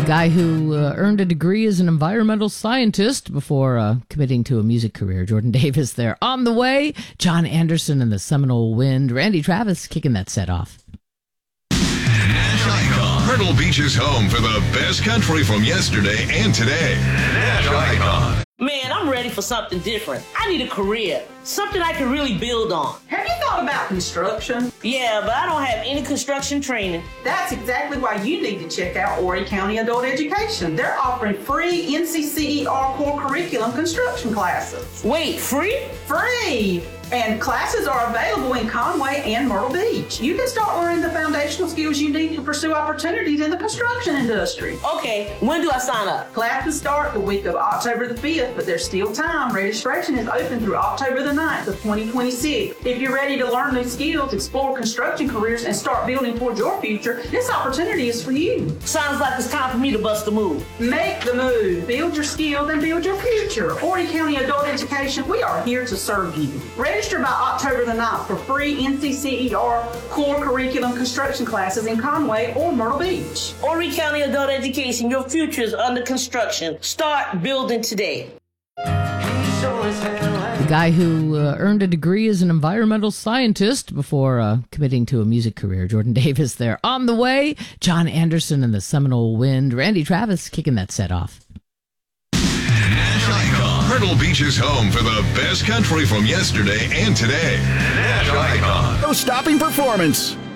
Guy who earned a degree as an environmental scientist before committing to a music career. Jordan Davis there. On the way, John Anderson and the Seminole Wind. Randy Travis kicking that set off. Nash Icon. Myrtle Beach is home for the best country from yesterday and today. Nash Icon. Man, I'm ready for something different. I need a career, something I can really build on. Have you thought about construction? Yeah, but I don't have any construction training. That's exactly why you need to check out Horry County Adult Education. They're offering free NCCER core curriculum construction classes. Wait, free? Free! And classes are available in Conway and Myrtle Beach. You can start learning the foundational skills you need to pursue opportunities in the construction industry. Okay, when do I sign up? Classes start the week of October the 5th, but there's still time. Registration is open through October the 9th of 2026. If you're ready to learn new skills, explore construction careers, and start building towards your future, this opportunity is for you. Sounds like it's time for me to bust a move. Make the move. Build your skills and build your future. Horry County Adult Education, we are here to serve you. Register by October the 9th for free NCCER core curriculum construction classes in Conway or Myrtle Beach. Horry County Adult Education, your future is under construction. Start building today. The guy who earned a degree as an environmental scientist before committing to a music career. Jordan Davis there. On the way, John Anderson and the Seminole Wind. Randy Travis kicking that set off. Nash Icon. Myrtle Beach is home for the best country from yesterday and today. Nash Icon. No stopping performance.